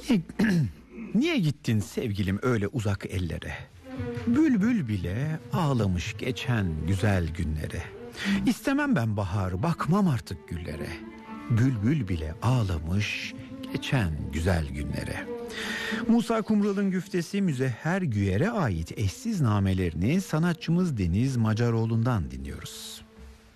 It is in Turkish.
Niye, niye gittin sevgilim öyle uzak ellere? Bülbül bile ağlamış geçen güzel günlere. İstemem ben bahar, bakmam artık güllere. Bülbül bile ağlamış geçen güzel günlere. Musa Kumral'ın güftesi Müzehher Güyer'e ait eşsiz namelerini sanatçımız Deniz Macaroğlu'ndan dinliyoruz.